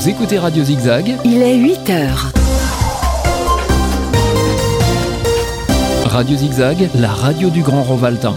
Vous écoutez Radio Zigzag. Il est 8h. Radio Zigzag, la radio du Grand Rovaltain.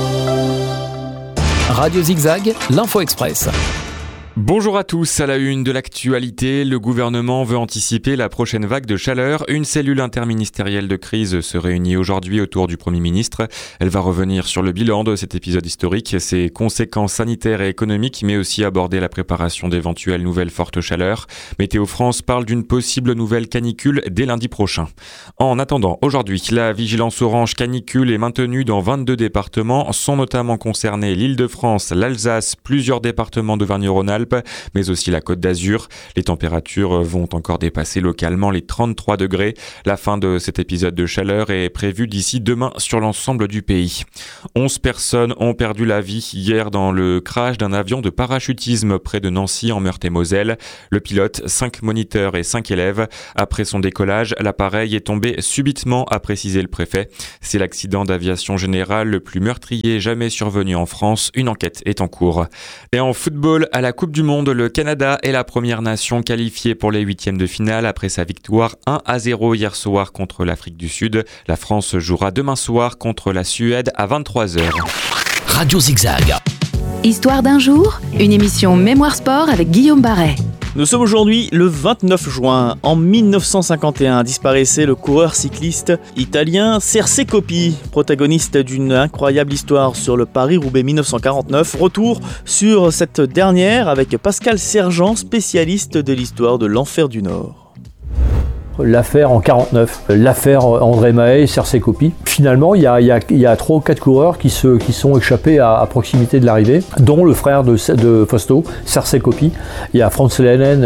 Radio Zigzag, l'Info Express. Bonjour à tous, à la une de l'actualité, le gouvernement veut anticiper la prochaine vague de chaleur. Une cellule interministérielle de crise se réunit aujourd'hui autour du Premier ministre. Elle va revenir sur le bilan de cet épisode historique, ses conséquences sanitaires et économiques, mais aussi aborder la préparation d'éventuelles nouvelles fortes chaleurs. Météo France parle d'une possible nouvelle canicule dès lundi prochain. En attendant, aujourd'hui, la vigilance orange canicule est maintenue dans 22 départements. Sont notamment concernés l'Île-de-France, l'Alsace, plusieurs départements d'Auvergne-Rhône-Alpes, mais aussi la Côte d'Azur. Les températures vont encore dépasser localement les 33 degrés. La fin de cet épisode de chaleur est prévue d'ici demain sur l'ensemble du pays. 11 personnes ont perdu la vie hier dans le crash d'un avion de parachutisme près de Nancy en Meurthe-et-Moselle. Le pilote, 5 moniteurs et 5 élèves. Après son décollage, l'appareil est tombé subitement, a précisé le préfet. C'est l'accident d'aviation générale le plus meurtrier jamais survenu en France. Une enquête est en cours. Et en football, à la Coupe du Monde, le Canada est la première nation qualifiée pour les huitièmes de finale après sa victoire 1-0 hier soir contre l'Afrique du Sud. La France jouera demain soir contre la Suède à 23h. Radio Zigzag. Histoire d'un jour, une émission Mémoire Sport avec Guillaume Barret. Nous sommes aujourd'hui le 29 juin. En 1951 disparaissait le coureur cycliste italien Serse Coppi, protagoniste d'une incroyable histoire sur le Paris-Roubaix 1949. Retour sur cette dernière avec Pascal Sergent, spécialiste de l'histoire de l'Enfer du Nord. L'affaire en 49, l'affaire André Mahé, Serse Coppi. Finalement, il y a 3 ou 4 coureurs qui sont échappés à proximité de l'arrivée, dont le frère de Fausto, Serse Coppi. Il y a Franz Lehnen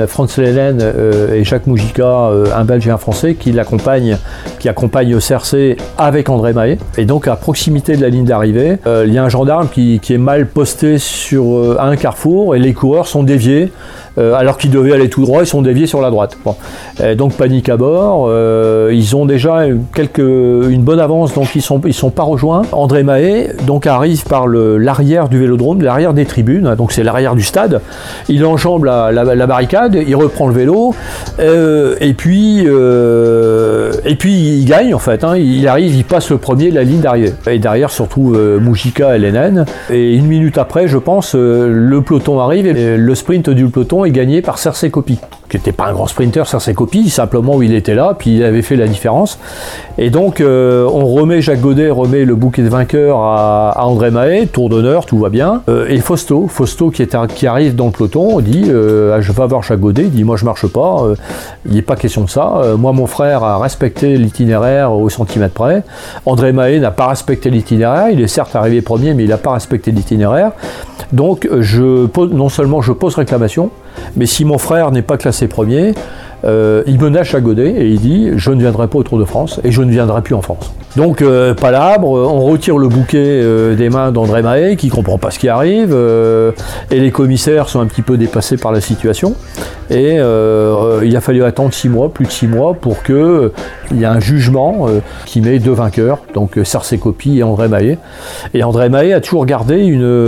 et Jacques Mujica, un Belge et un Français, qui accompagnent Serse avec André Mahé. Et donc, à proximité de la ligne d'arrivée, il y a un gendarme qui est mal posté sur un carrefour et les coureurs sont déviés. Alors qu'ils devaient aller tout droit, ils sont déviés sur la droite. Bon. Donc panique à bord, ils ont déjà une bonne avance, donc ils sont pas rejoints. André Mahé donc arrive par l'arrière du vélodrome, l'arrière des tribunes, donc c'est l'arrière du stade. Il enjambe la barricade, il reprend le vélo, et puis il gagne en fait. Il arrive, il passe le premier de la ligne d'arrivée. Et derrière surtout Mujica et Lehnen. Et une minute après, je pense, le peloton arrive et le sprint du peloton est gagné par Serse Coppi, qui n'était pas un grand sprinter. Serse Coppi, simplement où il était là, puis il avait fait la différence. Et donc Jacques Godet remet le bouquet de vainqueur à André Mahé, tour d'honneur, tout va bien. Et Fausto qui arrive dans le peloton dit je vais voir Jacques Godet, il dit moi je marche pas, il n'est pas question de ça. Moi mon frère a respecté l'itinéraire au centimètre près. André Mahé n'a pas respecté l'itinéraire, il est certes arrivé premier mais il n'a pas respecté l'itinéraire. Donc non seulement je pose réclamation, mais si mon frère n'est pas classé premier, il menace Jacques Godet et il dit je ne viendrai pas au Tour de France et je ne viendrai plus en France. Donc palabre, on retire le bouquet des mains d'André Mahé qui comprend pas ce qui arrive, et les commissaires sont un petit peu dépassés par la situation et il a fallu attendre plus de 6 mois pour qu'il y ait un jugement qui met 2 vainqueurs, donc Serse Coppi et André Mahé. Et André Mahé a toujours gardé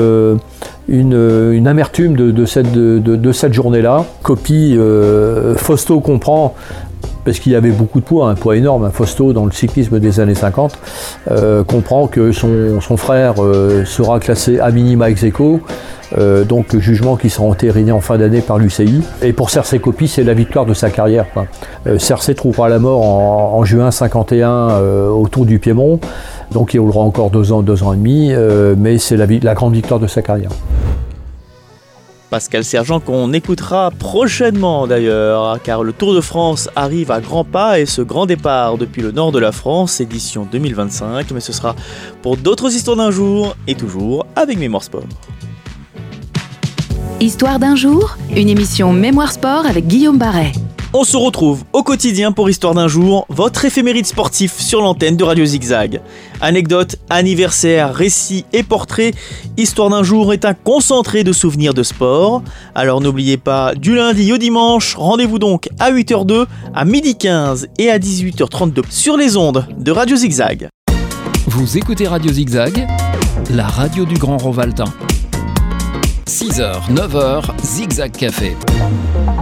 une amertume de cette journée-là. Coppi, Fausto comprend, parce qu'il avait beaucoup de poids, un poids énorme, Fausto dans le cyclisme des années 50, comprend que son frère sera classé à minima ex aequo, donc le jugement qui sera entériné en fin d'année par l'UCI. Et pour Serse Coppi, c'est la victoire de sa carrière. Serse trouvera la mort en juin 51 autour du Piémont, donc il roulera encore 2 ans et demi, mais c'est la grande victoire de sa carrière. Pascal Sergent qu'on écoutera prochainement d'ailleurs, car le Tour de France arrive à grands pas et ce grand départ depuis le nord de la France, édition 2025, mais ce sera pour d'autres histoires d'un jour et toujours avec Mémoire Sport. Histoire d'un jour, une émission Mémoire Sport avec Guillaume Barret. On se retrouve au quotidien pour Histoire d'un jour, votre éphéméride sportif sur l'antenne de Radio Zigzag. Anecdotes, anniversaires, récits et portraits, Histoire d'un jour est un concentré de souvenirs de sport. Alors n'oubliez pas, du lundi au dimanche, rendez-vous donc à 8h02, à 12h15 et à 18h32 sur les ondes de Radio Zigzag. Vous écoutez Radio Zigzag, la radio du Grand Rovaltain. 6h, 9h, Zigzag Café.